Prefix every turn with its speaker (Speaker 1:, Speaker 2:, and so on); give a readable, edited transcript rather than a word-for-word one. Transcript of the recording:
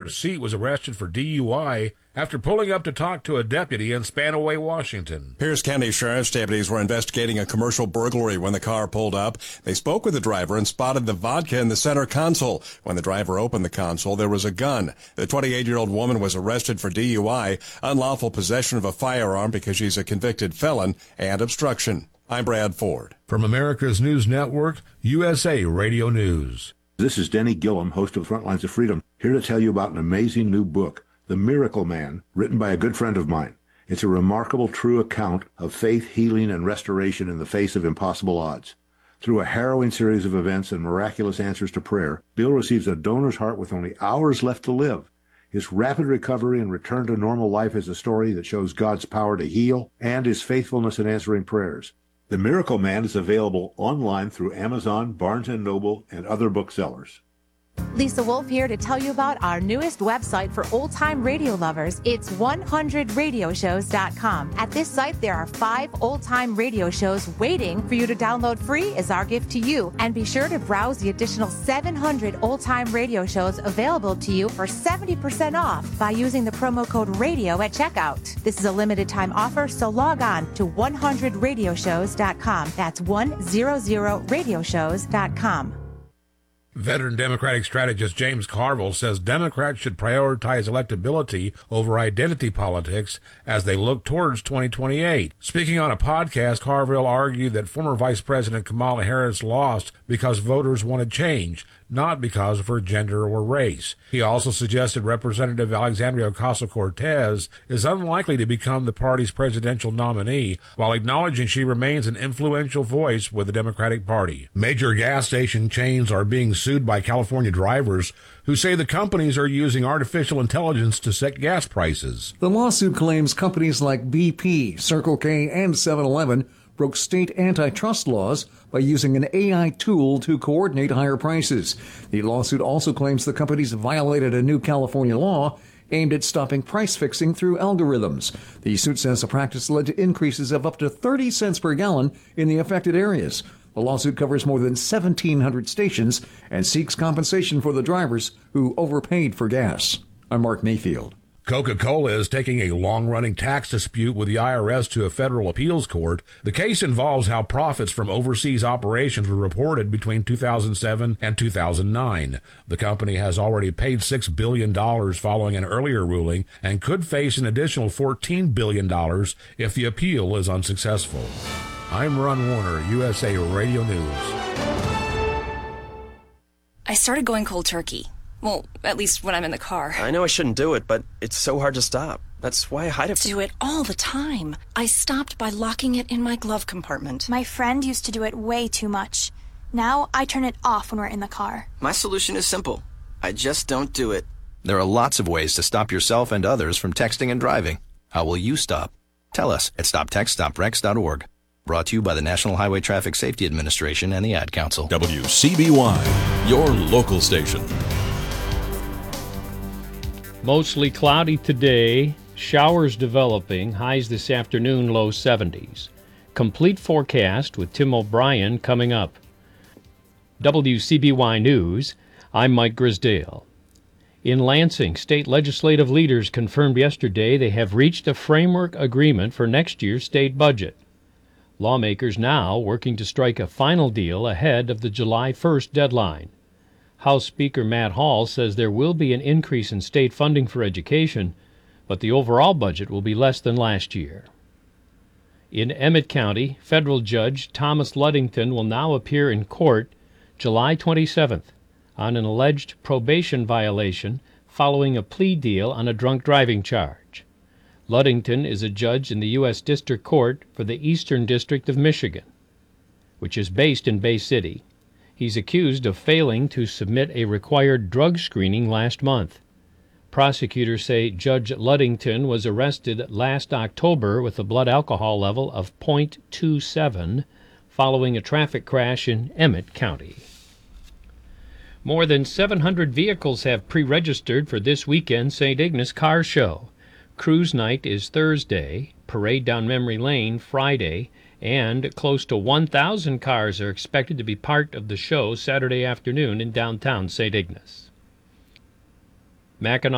Speaker 1: seat was arrested for DUI after pulling up to talk to a deputy in Spanaway, Washington.
Speaker 2: Pierce County Sheriff's deputies were investigating a commercial burglary when the car pulled up. They spoke with the driver and spotted the vodka in the center console. When the driver opened the console, there was a gun. The 28-year-old woman was arrested for DUI, unlawful possession of a firearm because she's a convicted felon, and obstruction. I'm Brad Ford.
Speaker 1: From America's News Network, USA Radio News.
Speaker 3: This is Denny Gillum, host of Frontlines of Freedom, here to tell you about an amazing new book, The Miracle Man, written by a good friend of mine. It's a remarkable, true account of faith, healing, and restoration in the face of impossible odds. Through a harrowing series of events and miraculous answers to prayer, Bill receives a donor's heart with only hours left to live. His rapid recovery and return to normal life is a story that shows God's power to heal and his faithfulness in answering prayers. The Miracle Man is available online through Amazon, Barnes & Noble, and other booksellers.
Speaker 4: Lisa Wolf here to tell you about our newest website for old-time radio lovers. It's 100radioshows.com. At this site, there are 5 old-time radio shows waiting for you to download free as our gift to you. And be sure to browse the additional 700 old-time radio shows available to you for 70% off by using the promo code RADIO at checkout. This is a limited-time offer, so log on to 100radioshows.com. That's 100radioshows.com.
Speaker 1: Veteran Democratic strategist James Carville says Democrats should prioritize electability over identity politics as they look towards 2028. Speaking on a podcast, Carville argued that former Vice President Kamala Harris lost because voters wanted change, not because of her gender or race. He also suggested Representative Alexandria Ocasio-Cortez is unlikely to become the party's presidential nominee, while acknowledging she remains an influential voice with the Democratic Party. Major gas station chains are being sued by California drivers who say the companies are using artificial intelligence to set gas prices.
Speaker 5: The lawsuit claims companies like BP, Circle K, and 7-Eleven broke state antitrust laws by using an AI tool to coordinate higher prices. The lawsuit also claims the companies violated a new California law aimed at stopping price fixing through algorithms. The suit says the practice led to increases of up to 30 cents per gallon in the affected areas. The lawsuit covers more than 1,700 stations and seeks compensation for the drivers who overpaid for gas. I'm Mark Mayfield.
Speaker 1: Coca-Cola is taking a long-running tax dispute with the IRS to a federal appeals court. The case involves how profits from overseas operations were reported between 2007 and 2009. The company has already paid $6 billion following an earlier ruling and could face an additional $14 billion if the appeal is unsuccessful. I'm Ron Warner, USA Radio News.
Speaker 6: I started going cold turkey. Well, at least when I'm in the car.
Speaker 7: I know I shouldn't do it, but it's so hard to stop. That's why I hide it.
Speaker 6: Do it all the time. I stopped by locking it in my glove compartment.
Speaker 8: My friend used to do it way too much. Now I turn it off when we're in the car.
Speaker 7: My solution is simple. I just don't do it. There are lots of ways to stop yourself and others from texting and driving. How will you stop? Tell us at stoptextstoprex.org. Brought to you by the National Highway Traffic Safety Administration and the Ad Council.
Speaker 9: WCBY, your local station.
Speaker 10: Mostly cloudy today, showers developing, highs this afternoon, low 70s. Complete forecast with Tim O'Brien coming up. WCBY News, I'm Mike Grisdale. In Lansing, state legislative leaders confirmed yesterday they have reached a framework agreement for next year's state budget. Lawmakers now working to strike a final deal ahead of the July 1st deadline. House Speaker Matt Hall says there will be an increase in state funding for education, but the overall budget will be less than last year. In Emmett County, federal judge Thomas Ludington will now appear in court July 27th on an alleged probation violation following a plea deal on a drunk driving charge. Ludington is a judge in the U.S. District Court for the Eastern District of Michigan, which is based in Bay City. He's accused of failing to submit a required drug screening last month. Prosecutors say Judge Ludington was arrested last October with a blood alcohol level of .27 following a traffic crash in Emmett County. More than 700 vehicles have pre-registered for this weekend's St. Ignace Car Show. Cruise Night is Thursday, Parade down Memory Lane Friday, and close to 1,000 cars are expected to be part of the show Saturday afternoon in downtown St. Ignace. Mackinac